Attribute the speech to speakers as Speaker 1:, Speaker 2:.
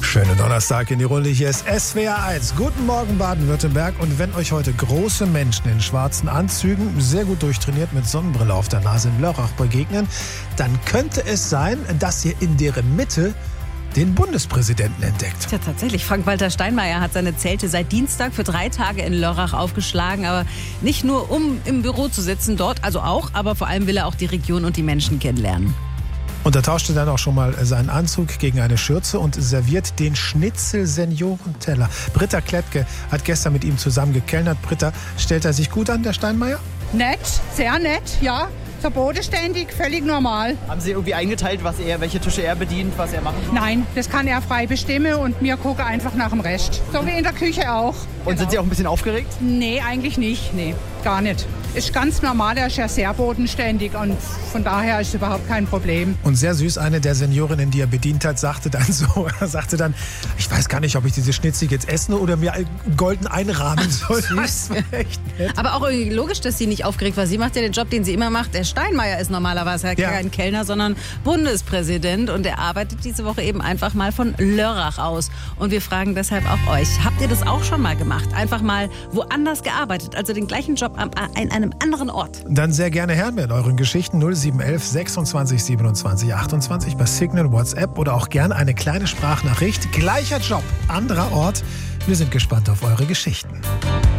Speaker 1: Schönen Donnerstag in die Runde. Hier ist SWR 1. Guten Morgen Baden-Württemberg. Und wenn euch heute große Menschen in schwarzen Anzügen, sehr gut durchtrainiert mit Sonnenbrille auf der Nase in Lörrach begegnen, dann könnte es sein, dass ihr in deren Mitte den Bundespräsidenten entdeckt.
Speaker 2: Ja, tatsächlich. Frank-Walter Steinmeier hat seine Zelte seit Dienstag für 3 Tage in Lörrach aufgeschlagen. Aber nicht nur, um im Büro zu sitzen dort, also auch, aber vor allem will er auch die Region und die Menschen kennenlernen.
Speaker 1: Und er tauschte dann auch schon mal seinen Anzug gegen eine Schürze und serviert den Schnitzel-Seniorenteller. Britta Klettke hat gestern mit ihm zusammen gekellnert. Britta, stellt er sich gut an, der Steinmeier?
Speaker 3: Nett, sehr nett, ja. Verbotenständig, völlig normal.
Speaker 4: Haben Sie irgendwie eingeteilt, welche Tische er bedient, was er machen soll?
Speaker 3: Nein, das kann er frei bestimmen und wir gucken einfach nach dem Rest. So wie in der Küche auch.
Speaker 4: Und sind Sie auch ein bisschen aufgeregt?
Speaker 3: Nee, eigentlich nicht. Nee, gar nicht. Ist ganz normal, er ist ja sehr bodenständig und von daher ist es überhaupt kein Problem.
Speaker 1: Und sehr süß, eine der Seniorinnen, die er bedient hat, sagte dann, ich weiß gar nicht, ob ich diese Schnitzel jetzt essen oder mir golden einrahmen soll.
Speaker 2: Süß. Aber auch irgendwie logisch, dass sie nicht aufgeregt war. Sie macht ja den Job, den sie immer macht. Der Steinmeier ist normalerweise kein Kellner, sondern Bundespräsident. Und er arbeitet diese Woche eben einfach mal von Lörrach aus. Und wir fragen deshalb auch euch, habt ihr das auch schon mal gemacht? Einfach mal woanders gearbeitet, also den gleichen Job an einem anderen Ort.
Speaker 1: Dann sehr gerne her mit euren Geschichten 0711 26 27 28 bei Signal, WhatsApp oder auch gerne eine kleine Sprachnachricht. Gleicher Job, anderer Ort. Wir sind gespannt auf eure Geschichten.